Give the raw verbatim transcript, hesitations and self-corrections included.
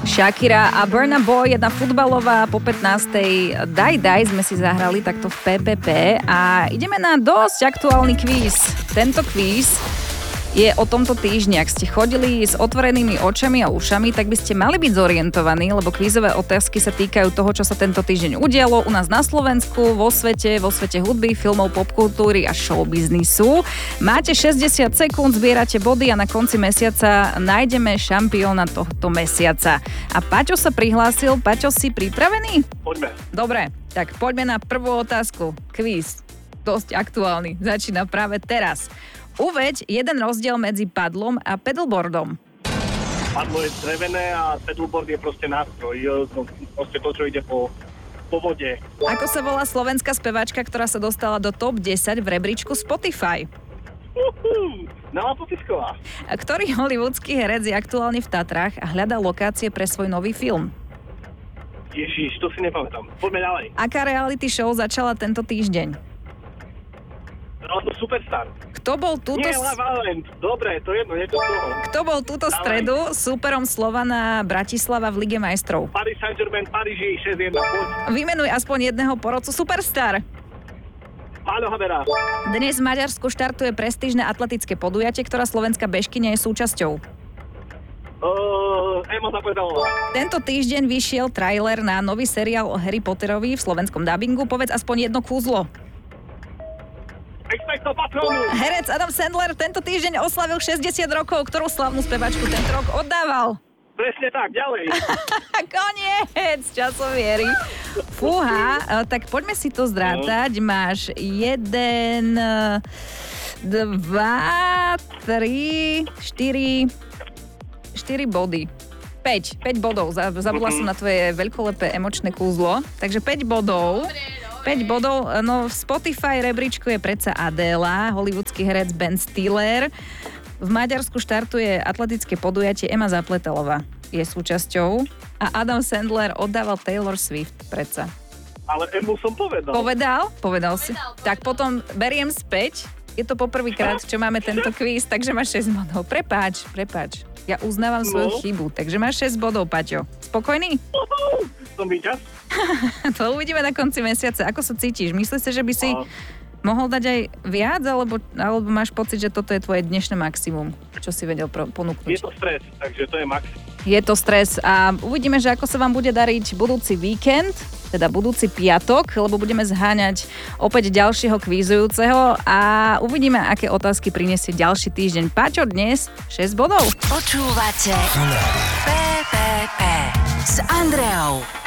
Shakira a Burna Boy, jedna futbalová, po pätnástej Daj Daj sme si zahrali takto v pé pé pé a ideme na dosť aktuálny kvíz. Tento kvíz je o tomto týždni. Ak ste chodili s otvorenými očami a ušami, tak by ste mali byť zorientovaní, lebo kvízové otázky sa týkajú toho, čo sa tento týždeň udialo u nás na Slovensku, vo svete, vo svete hudby, filmov, popkultúry a showbiznisu. Máte šesťdesiat sekúnd, zbierate body a na konci mesiaca nájdeme šampióna tohto mesiaca. A Paťo sa prihlásil. Paťo, si pripravený? Poďme. Dobre, tak poďme na prvú otázku. Kvíz. Dosť aktuálny. Začína práve teraz. Uveď jeden rozdiel medzi padlom a pedalboardom. Padlo je drevené a pedalboard je proste nástroj. No, proste to, čo ide po, po vode. Ako sa volá slovenská speváčka, ktorá sa dostala do top desať v rebríčku Spotify? Uhú, Nela Potisková. Ktorý hollywoodský herec je aktuálne v Tatrách a hľadá lokácie pre svoj nový film? Ježiš, to si nepamätám. Poďme ďalej. Aká reality show začala tento týždeň? No, to Superstar. Kto bol túto... Nie, Love Island. Dobre, to je jedno, niečo z toho. Kto bol túto Dávaj. stredu súperom Slovana Bratislava v Lige majstrov? Paris Saint-Germain, Paríži, šesť jedna, poď. Vymenuj aspoň jedného porodcu Superstar. Páľo Habera. Dnes v Maďarsku štartuje prestížne atletické podujatie, ktorá slovenská bežkyňa je súčasťou. Uh, Ema Zapojedalová. Tento týždeň vyšiel trailer na nový seriál o Harry Potterovi v slovenskom dabingu. Povedz aspoň jedno kúzlo. Expecto Patronum. Herec Adam Sandler tento týždeň oslavil šesťdesiat rokov, ktorú slávnu spevačku tento rok oddával. Presne tak, ďalej. Koniec časomiery. Fúha, tak poďme si to zrátať. Máš jeden, dva, tri, štyri, štyri body. päť, päť bodov. Zabudla som na tvoje veľkolepé emočné kúzlo. Takže päť bodov. päť bodov, no v Spotify rebríčku je predsa Adéla, hollywoodský herec Ben Stiller. V Maďarsku štartuje atletické podujatie Ema Zapletalová. Je súčasťou a Adam Sandler oddával Taylor Swift predsa. Ale Emu som povedal. Povedal? Povedal si. Tak potom beriem späť. Je to poprvýkrát, čo máme tento kvíz, takže máš šesť bodov. Prepáč, prepáč. Ja uznávam svoju No. chybu, takže máš šesť bodov, Paťo. Spokojný? Uhú, som víťaz. To uvidíme na konci mesiaca. Ako sa cítiš? Myslíš si, že by si A... mohol dať aj viac, alebo, alebo máš pocit, že toto je tvoje dnešné maximum, čo si vedel pro, ponúknuť? Je to stres, takže to je max. Je to stres a uvidíme, že ako sa vám bude dariť budúci víkend, teda budúci piatok, lebo budeme zháňať opäť ďalšieho kvízujúceho a uvidíme, aké otázky prinesie ďalší týždeň. Paťo, dnes šesť bodov. Počúvate pé pé pé s Andreou.